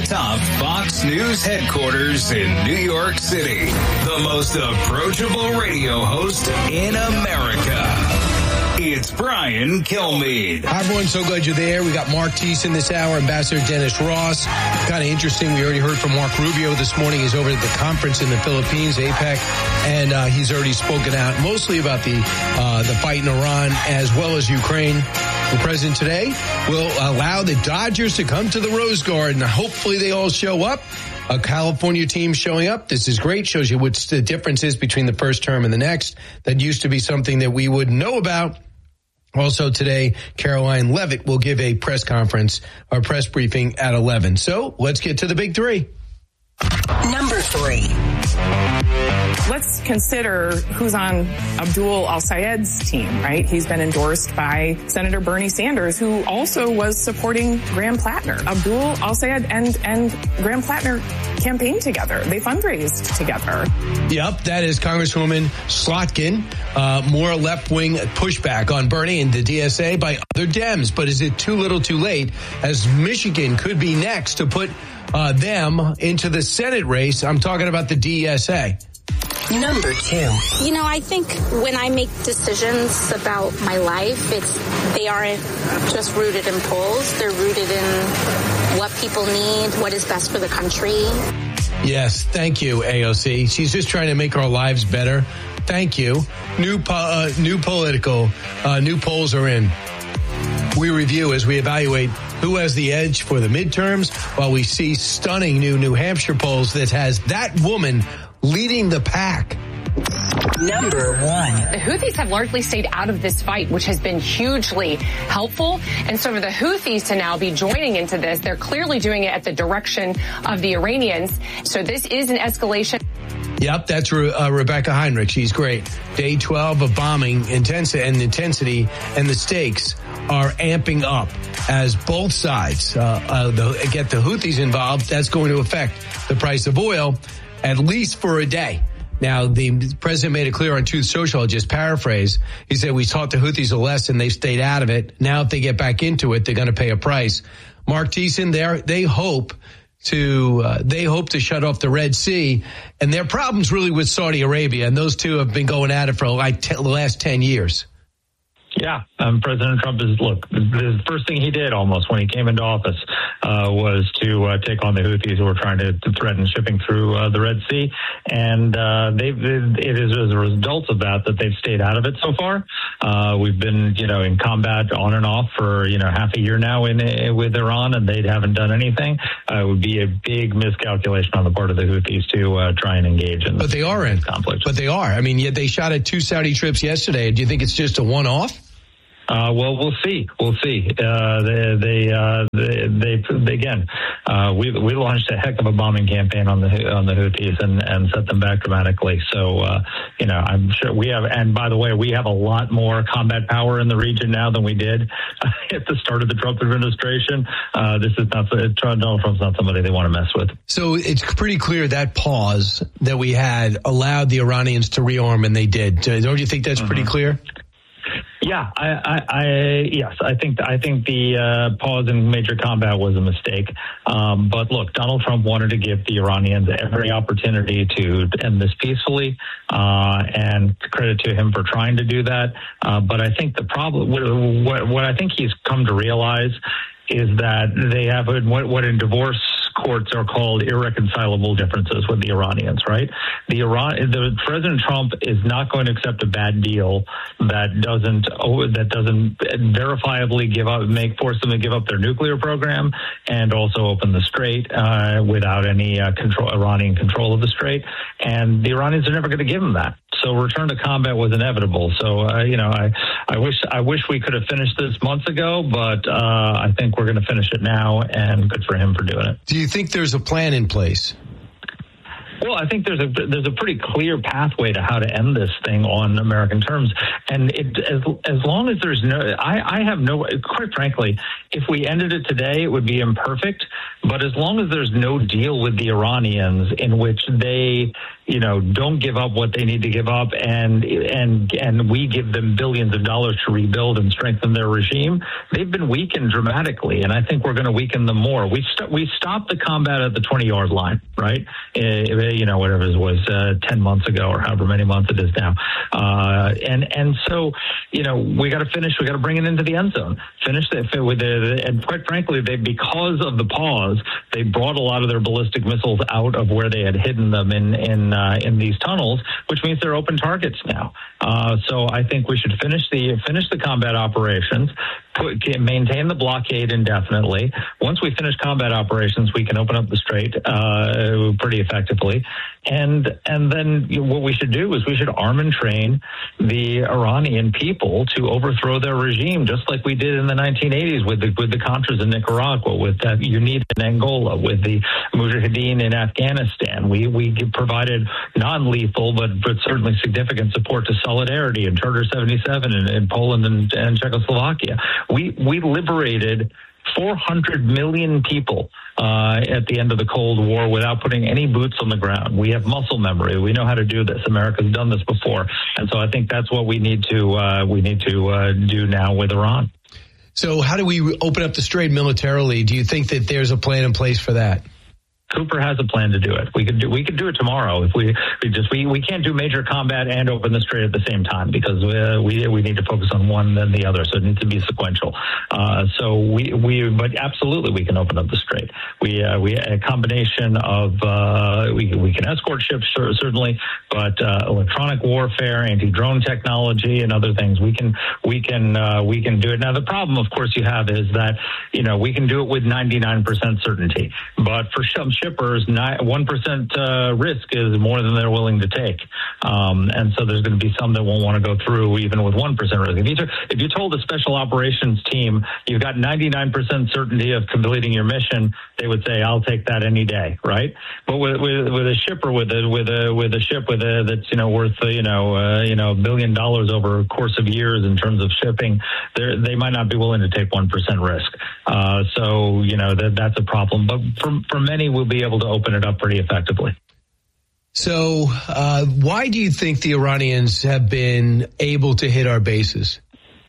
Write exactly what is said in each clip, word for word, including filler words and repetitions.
atop Fox News headquarters in New York City, the most approachable radio host in America. It's Brian Kilmeade. Hi, everyone. So glad you're there. We got Mark Thiessen this hour, Ambassador Dennis Ross. Kind of interesting. We already heard from Mark Rubio this morning. He's over at the conference in the Philippines, APEC, and uh, he's already spoken out mostly about the uh, the fight in Iran as well as Ukraine. The president today will allow the Dodgers to come to the Rose Garden. Hopefully they all show up. A California team showing up. This is great. Shows you what the difference is between the first term and the next. That used to be something that we would know about. Also today, Caroline Leavitt will give a press conference or press briefing at eleven. So let's get to the big three. Number three. Let's consider who's on Abdul Al-Sayed's team, right? He's been endorsed by Senator Bernie Sanders, who also was supporting Graham Plattner. Abdul Al-Sayed and, and Graham Plattner campaigned together. They fundraised together. Yep, that is Congresswoman Slotkin. Uh, more left-wing pushback on Bernie and the D S A by other Dems. But is it too little too late, as Michigan could be next to put uh, them into the Senate race? I'm talking about the D S A. Number two. You know, I think when I make decisions about my life, it's they aren't just rooted in polls. They're rooted in what people need, what is best for the country. Yes, thank you, A O C. She's just trying to make our lives better. Thank you. New po- uh, new political, uh, new polls are in. We review as we evaluate who has the edge for the midterms, while we see stunning new New Hampshire polls that has that woman leading the pack. Number one. The Houthis have largely stayed out of this fight, which has been hugely helpful. And so for the Houthis to now be joining into this, they're clearly doing it at the direction of the Iranians. So this is an escalation. Yep, that's Re- uh, Rebecca Heinrich. She's great. Day twelve of bombing intensity and intensity and the stakes are amping up as both sides uh, uh, the, get the Houthis involved. That's going to affect the price of oil, at least for a day. Now, the president made it clear on Truth Social, I'll just paraphrase. He said, we taught the Houthis a lesson. They've stayed out of it. Now, if they get back into it, they're going to pay a price. Mark Thiessen, there, they hope to, uh, they hope to shut off the Red Sea. And their problem's really with Saudi Arabia. And those two have been going at it for like t- the last ten years. Yeah, um, President Trump is, look, the first thing he did almost when he came into office uh, was to uh, take on the Houthis who were trying to, to threaten shipping through uh, the Red Sea. And uh, they've, it is as a result of that that they've stayed out of it so far. Uh, we've been, you know, in combat on and off for, you know, half a year now in, in with Iran, and they haven't done anything. Uh, it would be a big miscalculation on the part of the Houthis to uh, try and engage in this, but they are in conflict. But they are. I mean, yet they shot at two Saudi trips yesterday. Do you think it's just a one-off? Uh, well, we'll see. We'll see. Uh, they, they, uh, they, they, again, uh, we, we launched a heck of a bombing campaign on the, on the Houthis and, and set them back dramatically. So, uh, you know, I'm sure we have, and by the way, we have a lot more combat power in the region now than we did at the start of the Trump administration. Uh, this is not, Donald Trump's not somebody they want to mess with. So it's pretty clear that pause that we had allowed the Iranians to rearm, and they did. Don't you think that's mm-hmm. pretty clear? Yeah, I, I, I, yes, I think I think the uh, pause in major combat was a mistake. Um, but look, Donald Trump wanted to give the Iranians every opportunity to end this peacefully, uh, and credit to him for trying to do that. Uh, but I think the problem, what, what I think he's come to realize, is that they have what, what in divorce courts are called irreconcilable differences with the Iranians, right? The Iran, the President Trump is not going to accept a bad deal that doesn't that doesn't verifiably give up, make force them to give up their nuclear program, and also open the Strait uh, without any uh, control, Iranian control of the Strait. And the Iranians are never going to give him that. So return to combat was inevitable. So uh, you know, I, I wish I wish we could have finished this months ago, but uh, I think we're going to finish it now, and good for him for doing it. Do you think there's a plan in place? Well, I think there's a there's a pretty clear pathway to how to end this thing on American terms, and it, as as long as there's no, I, I have no, quite frankly, if we ended it today, it would be imperfect. But as long as there's no deal with the Iranians in which they, you know, don't give up what they need to give up, and and and we give them billions of dollars to rebuild and strengthen their regime, they've been weakened dramatically, and I think we're going to weaken them more. We st- we stopped the combat at the twenty-yard line, right? Uh, you know, whatever it was, uh, ten months ago or however many months it is now, uh, and and so you know we got to finish. We got to bring it into the end zone. Finish that with the, and quite frankly, they because of the pause, they brought a lot of their ballistic missiles out of where they had hidden them in in uh, in these tunnels, which means they're open targets now. Uh, so I think we should finish the finish the combat operations, put, maintain the blockade indefinitely. Once we finish combat operations, we can open up the strait uh, pretty effectively, and and then what we should do is we should arm and train the Iranian people to overthrow their regime, just like we did in the nineteen eighties with the with the Contras in Nicaragua, with uh, UNITA in Angola, with the Mujahideen in Afghanistan. We we provided non-lethal but but certainly significant support to Solidarity and Charter seventy-seven in, in Poland and, and Czechoslovakia. We we liberated four hundred million people uh, at the end of the Cold War without putting any boots on the ground. We have muscle memory. We know how to do this. America's done this before, and so I think that's what we need to uh, we need to uh, do now with Iran. So, how do we open up the strait militarily? Do you think that there's a plan in place for that? Cooper has a plan to do it. We could do we could do it tomorrow if we, we just we, we can't do major combat and open the strait at the same time because uh, we we need to focus on one then the other. So it needs to be sequential. Uh, so we we but absolutely we can open up the strait. We uh, we a combination of uh, we we can escort ships certainly, but uh, electronic warfare, anti-drone technology, and other things we can we can uh, we can do it. Now the problem, of course, you have is that you know we can do it with ninety-nine percent certainty, but for some shippers, one percent uh, risk is more than they're willing to take. Um, and so there's going to be some that won't want to go through even with one percent risk. If you, took, if you told a special operations team you've got ninety-nine percent certainty of completing your mission, they would say, I'll take that any day, right? But with, with, with a shipper, with a, with a, with a ship with a, that's, you know, worth, you know, uh, you know, a billion dollars over a course of years in terms of shipping, they might not be willing to take one percent risk. Uh, so, you know, that, that's a problem. But for, for many, we'll be able to open it up pretty effectively. So uh, why do you think the Iranians have been able to hit our bases?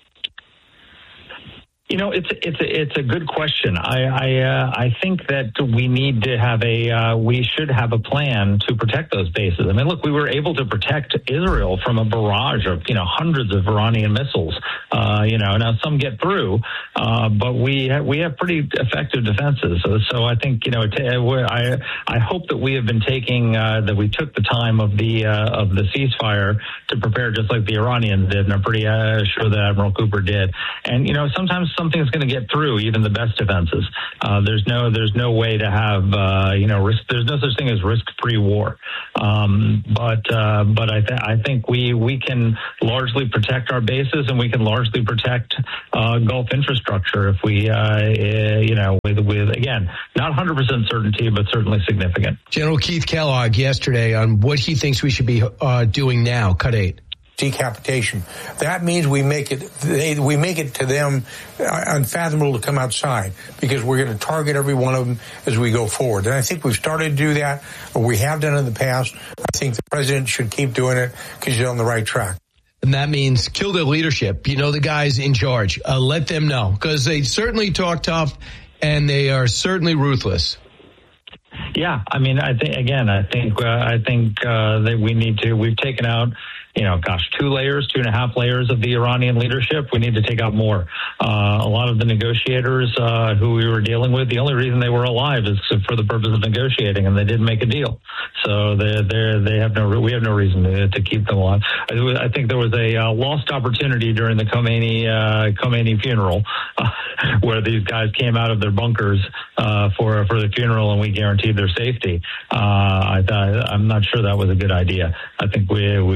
You know, it's it's a, it's a good question. I I, uh, I think that we need to have a uh, we should have a plan to protect those bases. I mean, look, we were able to protect Israel from a barrage of you know hundreds of Iranian missiles. Uh, you know, now some get through, uh, but we have, we have pretty effective defenses. So, so I think you know t- I I hope that we have been taking uh, that we took the time of the uh, of the ceasefire to prepare, just like the Iranians did, and I'm pretty uh, sure that Admiral Cooper did. And you know, sometimes something's going to get through even the best defenses. Uh, there's no there's no way to have uh, you know risk. There's no such thing as risk-free war. Um, but uh, but I th- I think we we can largely protect our bases, and we can largely protect uh, Gulf infrastructure if we uh, you know with with again not one hundred percent certainty, but certainly significant. General Keith Kellogg yesterday on what he thinks we should be uh, doing now. Cut eight. Decapitation. That means we make it they, we make it to them unfathomable to come outside because we're going to target every one of them as we go forward. And I think we've started to do that, or we have done in the past. I think the president should keep doing it because he's on the right track. And that means kill their leadership. You know, the guys in charge. Uh, let them know because they certainly talk tough and they are certainly ruthless. Yeah, I mean, I think again, I think uh, I think uh, that we need to. We've taken out, you know, gosh, two layers, two and a half layers of the Iranian leadership. We need to take out more. Uh, a lot of the negotiators uh, who we were dealing with, the only reason they were alive is for the purpose of negotiating, and they didn't make a deal. So they they they have no we have no reason to, to keep them alive. I, I think there was a uh, lost opportunity during the Khomeini uh, Khomeini funeral, uh, where these guys came out of their bunkers uh, for for the funeral, and we guaranteed their safety. Uh, I, I'm not sure that was a good idea. I think we we should.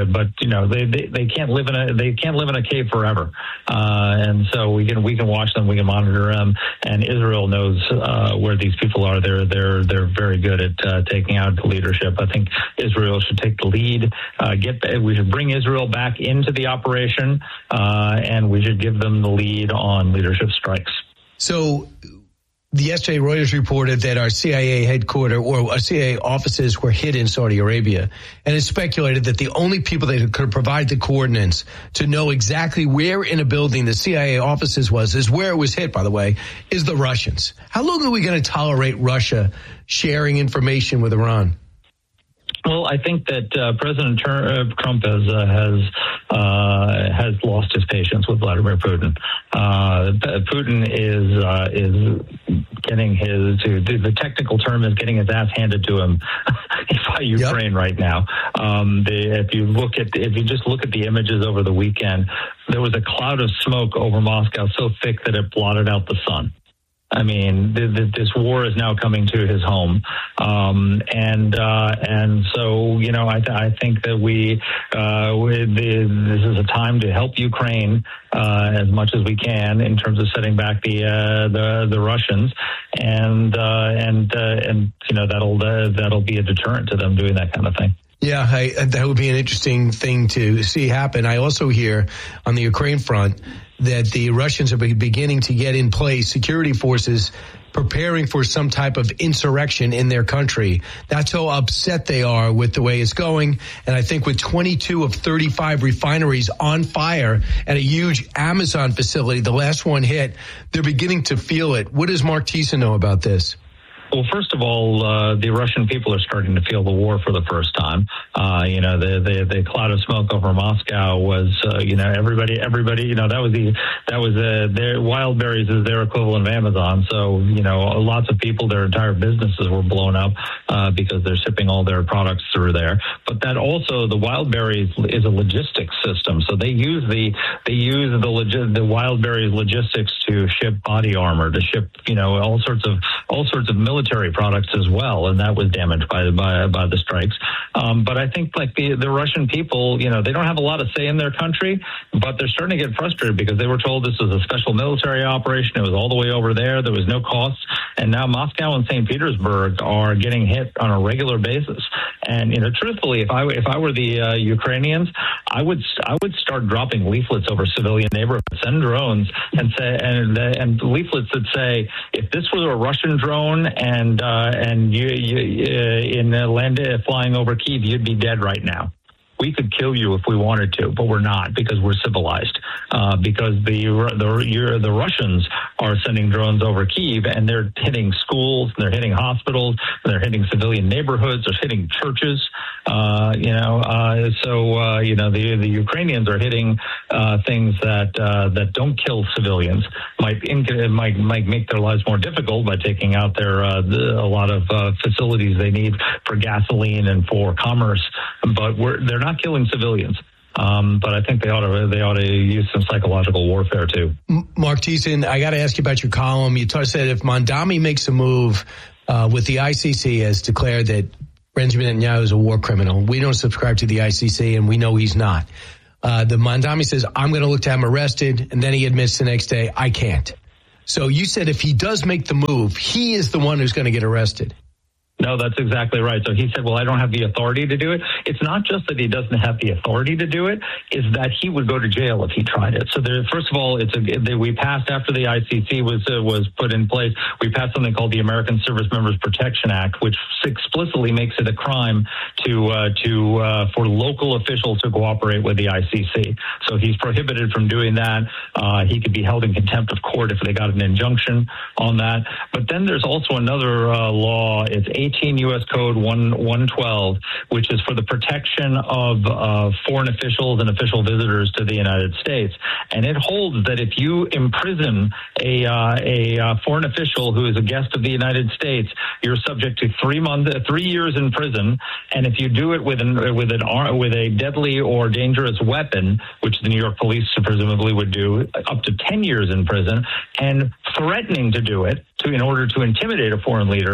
but you know they, they they can't live in a they can't live in a cave forever, uh, and so we can we can watch them, we can monitor them, and Israel knows uh, where these people are. They're they're they're very good at uh, taking out the leadership. I think Israel should take the lead. Uh, get we should bring Israel back into the operation, uh, and we should give them the lead on leadership strikes. So. Yesterday, Reuters reported that our C I A headquarters or our C I A offices were hit in Saudi Arabia. And it's speculated that the only people that could provide the coordinates to know exactly where in a building the C I A offices was, is where it was hit, by the way, is the Russians. How long are we going to tolerate Russia sharing information with Iran? Well, I think that uh, President Trump has uh, has uh, has lost his patience with Vladimir Putin. Uh, Putin is uh, is getting his the technical term is getting his ass handed to him by Ukraine yep. right now. Um, the, if you look at if you just look at the images over the weekend, there was a cloud of smoke over Moscow so thick that it blotted out the sun. I mean, th- th- this war is now coming to his home, um, and uh, and so you know, I, th- I think that we, uh, we the, this is a time to help Ukraine uh, as much as we can in terms of setting back the uh, the, the Russians, and uh, and uh, and you know that'll uh, that'll be a deterrent to them doing that kind of thing. Yeah, I, that would be an interesting thing to see happen. I also hear on the Ukraine front that the Russians are beginning to get in place security forces preparing for some type of insurrection in their country. That's how upset they are with the way it's going. And I think with twenty-two of thirty-five refineries on fire and a huge Amazon facility, the last one hit, they're beginning to feel it. What does Mark Thiessen know about this? Well, first of all, uh, the Russian people are starting to feel the war for the first time. Uh, you know, the, the, the cloud of smoke over Moscow was, uh, you know, everybody, everybody, you know, that was the, that was, uh, their Wildberries is their equivalent of Amazon. So, you know, lots of people, their entire businesses were blown up, uh, because they're shipping all their products through there. But that also, the Wildberries is a logistics system. So they use the, they use the, legi- the Wildberries logistics to ship body armor, to ship, you know, all sorts of, all sorts of military military products as well, and that was damaged by by, by the strikes. Um, but I think like the, the Russian people, you know, they don't have a lot of say in their country, but they're starting to get frustrated because they were told this was a special military operation. It was all the way over there. There was no costs. And now Moscow and Saint Petersburg are getting hit on a regular basis. And, you know, truthfully, if I if I were the uh, Ukrainians, I would I would start dropping leaflets over civilian neighborhoods, send drones, and say and and leaflets that say, if this was a Russian drone and uh, and you, you uh, in uh, land uh, flying over Kyiv, you'd be dead right now. We could kill you if we wanted to, but we're not because we're civilized. Uh, because the the you're, the Russians are sending drones over Kyiv and they're hitting schools, they're hitting hospitals, they're hitting civilian neighborhoods, they're hitting churches. Uh, you know, uh, so uh, you know the the Ukrainians are hitting uh, things that uh, that don't kill civilians. Might might might make their lives more difficult by taking out their uh, the, a lot of uh, facilities they need for gasoline and for commerce, but we're they're not. Not killing civilians, um, but I think they ought to they ought to use some psychological warfare too. Mark Thiessen, I got to ask you about your column. You t- said if Mondami makes a move uh, with the I C C has declared that Benjamin Netanyahu is a war criminal. We don't subscribe to the I C C, and we know he's not. Uh, the Mondami says I'm going to look to have him arrested, and then he admits the next day I can't. So you said if he does make the move, he is the one who's going to get arrested. No, that's exactly right. So he said, well, I don't have the authority to do it. It's not just that he doesn't have the authority to do it, is that he would go to jail if he tried it. So there, first of all, it's a, we passed after the I C C was uh, was put in place, we passed something called the American Service Members Protection Act, which explicitly makes it a crime to uh, to uh, for local officials to cooperate with the I C C. So he's prohibited from doing that. Uh, he could be held in contempt of court if they got an injunction on that. But then there's also another uh, law. It's eighteen U S Code one twelve, which is for the protection of uh, foreign officials and official visitors to the United States. And it holds that if you imprison a uh, a uh, foreign official who is a guest of the United States, you're subject to three months, three years in prison. And if you do it with an with an with a deadly or dangerous weapon, which the New York police presumably would do, up to ten years in prison. And threatening to do it to in order to intimidate a foreign leader,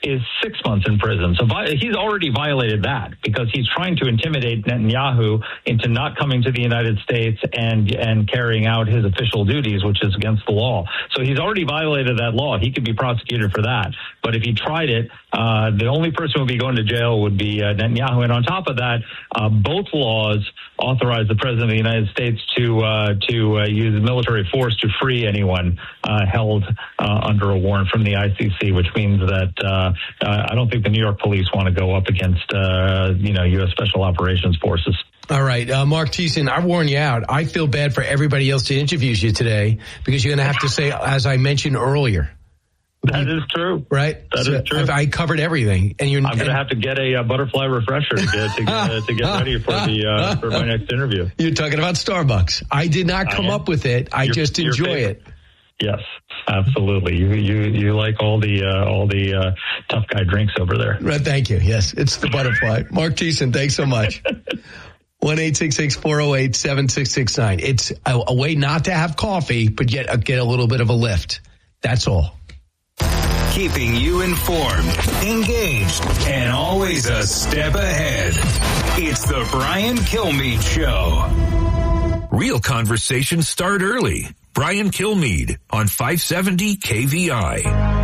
is six months in prison. So vi- he's already violated that because he's trying to intimidate Netanyahu into not coming to the United States and and carrying out his official duties, which is against the law. So he's already violated that law. He could be prosecuted for that. But if he tried it, uh, the only person who would be going to jail would be uh, Netanyahu. And on top of that, uh, both laws authorize the president of the United States to uh, to uh, use military force to free anyone uh, held uh, under a warrant from the I C C, which means that uh, uh, I don't think the New York police want to go up against uh, you know U S Special Operations Forces. All right, uh, Mark Thiessen, I warn you out. I feel bad for everybody else that interviews you today because you're going to have to say, as I mentioned earlier. That is true. Right? That so is true. I covered everything. And you're I'm going to have to get a uh, butterfly refresher to get, to, uh, to get ready for the uh, for my next interview. You're talking about Starbucks. I did not come up with it. I your, just enjoy it. Yes, absolutely. You you you like all the uh, all the uh, tough guy drinks over there. Right, thank you. Yes, it's the butterfly. Mark Thiessen, thanks so much. one eight six six, four oh eight, seven six six nine. It's a, a way not to have coffee, but get a, get a little bit of a lift. That's all. Keeping you informed, engaged, and always a step ahead. It's the Brian Kilmeade Show. Real conversations start early. Brian Kilmeade on five seventy K V I.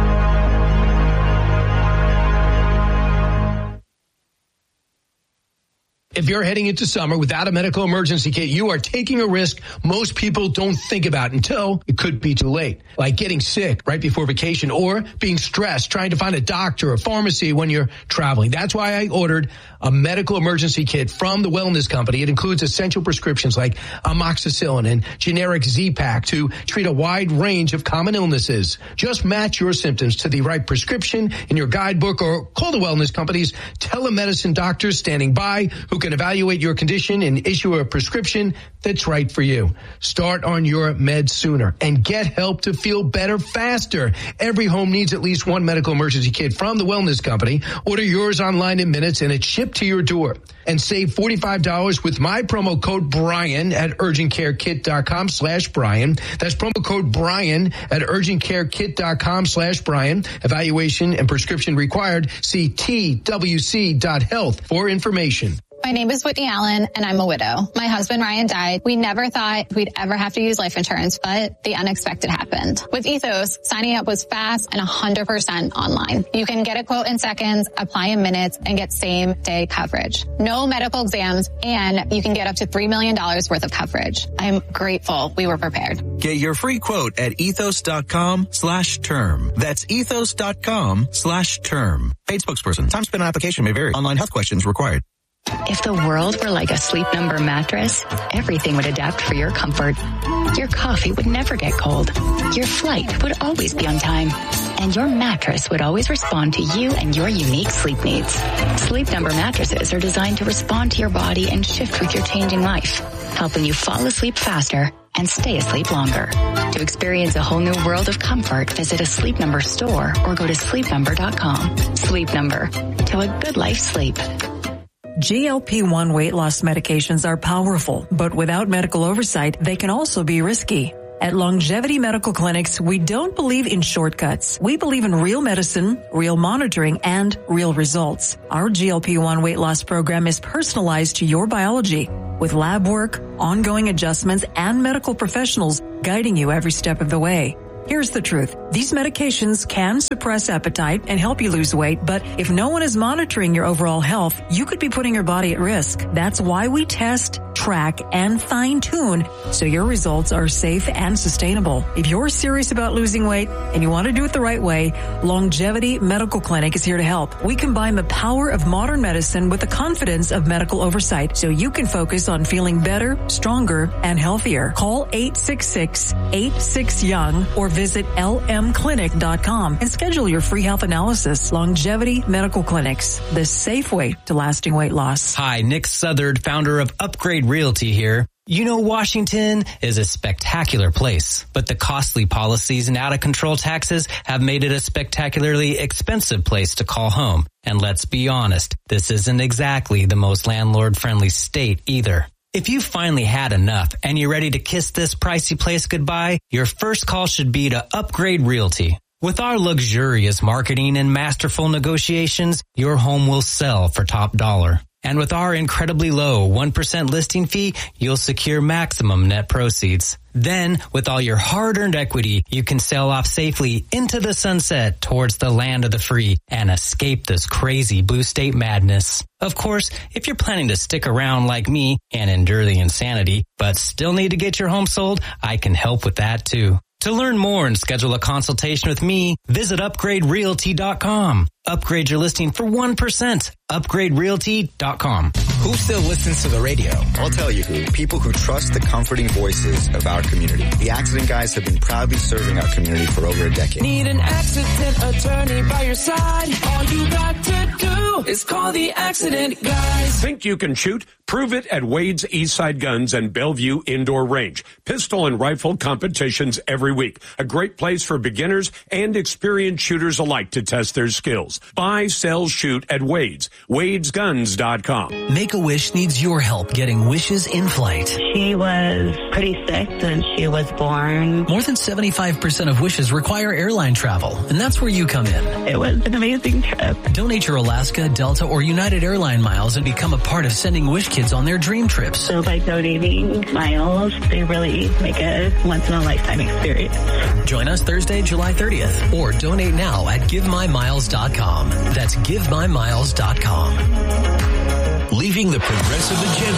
If you're heading into summer without a medical emergency kit, you are taking a risk most people don't think about until it could be too late. Like getting sick right before vacation or being stressed trying to find a doctor or pharmacy when you're traveling. That's why I ordered a medical emergency kit from the Wellness Company. It includes essential prescriptions like amoxicillin and generic Z-Pak to treat a wide range of common illnesses. Just match your symptoms to the right prescription in your guidebook or call the Wellness Company's telemedicine doctors standing by who can evaluate your condition and issue a prescription that's right for you. Start on your meds sooner and get help to feel better faster. Every home needs at least one medical emergency kit from the Wellness Company. Order yours online in minutes and it's shipped to your door. And save forty-five dollars with my promo code Brian at urgentcarekit.com slash Brian. That's promo code Brian at urgentcarekit.com slash Brian. Evaluation and prescription required. See T W C dot health for information. My name is Whitney Allen, and I'm a widow. My husband, Ryan, died. We never thought we'd ever have to use life insurance, but the unexpected happened. With Ethos, signing up was fast and one hundred percent online. You can get a quote in seconds, apply in minutes, and get same-day coverage. No medical exams, and you can get up to three million dollars worth of coverage. I'm grateful we were prepared. Get your free quote at ethos.com slash term. That's ethos.com slash term. Paid spokesperson. Time spent on application may vary. Online health questions required. If the world were like a Sleep Number mattress, everything would adapt for your comfort. Your coffee would never get cold. Your flight would always be on time. And your mattress would always respond to you and your unique sleep needs. Sleep Number mattresses are designed to respond to your body and shift with your changing life, helping you fall asleep faster and stay asleep longer. To experience a whole new world of comfort, visit a Sleep Number store or go to sleep number dot com. Sleep Number. To a good life sleep. G L P one weight loss medications are powerful, but without medical oversight, they can also be risky. At Longevity Medical Clinics, we don't believe in shortcuts. We believe in real medicine, real monitoring, and real results. Our G L P one weight loss program is personalized to your biology, with lab work, ongoing adjustments, and medical professionals guiding you every step of the way. Here's the truth. These medications can suppress appetite and help you lose weight, but if no one is monitoring your overall health, you could be putting your body at risk. That's why we test, track, and fine-tune so your results are safe and sustainable. If you're serious about losing weight and you want to do it the right way, Longevity Medical Clinic is here to help. We combine the power of modern medicine with the confidence of medical oversight so you can focus on feeling better, stronger, and healthier. Call eight six six, eight six, young or visit L M clinic dot com and schedule your free health analysis. Longevity Medical Clinics, the safe way to lasting weight loss. Hi, Nick Southard, founder of Upgrade Realty here. You know, Washington is a spectacular place, but the costly policies and out-of-control taxes have made it a spectacularly expensive place to call home. And let's be honest, this isn't exactly the most landlord-friendly state either. If you finally had enough and you're ready to kiss this pricey place goodbye, your first call should be to Upgrade Realty. With our luxurious marketing and masterful negotiations, your home will sell for top dollar. And with our incredibly low one percent listing fee, you'll secure maximum net proceeds. Then, with all your hard-earned equity, you can sail off safely into the sunset towards the land of the free and escape this crazy blue state madness. Of course, if you're planning to stick around like me and endure the insanity, but still need to get your home sold, I can help with that too. To learn more and schedule a consultation with me, visit upgrade realty dot com. Upgrade your listing for one percent. upgrade realty dot com. Who still listens to the radio? I'll tell you who. People who trust the comforting voices of our community. The Accident Guys have been proudly serving our community for over a decade. Need an accident attorney by your side? All you got to do is call the Accident Guys. Think you can shoot? Prove it at Wade's Eastside Guns and Bellevue Indoor Range. Pistol and rifle competitions every week. A great place for beginners and experienced shooters alike to test their skills. Buy, sell, shoot at Wade's. Wades Guns dot com. Make-A-Wish needs your help getting wishes in flight. She was pretty sick when she was born. More than seventy-five percent of wishes require airline travel, and that's where you come in. It was an amazing trip. Donate your Alaska, Delta, or United Airline miles and become a part of sending Wish Kids on their dream trips. So by donating miles, they really make a once-in-a-lifetime experience. Join us Thursday, July thirtieth, or donate now at give my miles dot com. That's give my miles dot com. Leaving the progressive agenda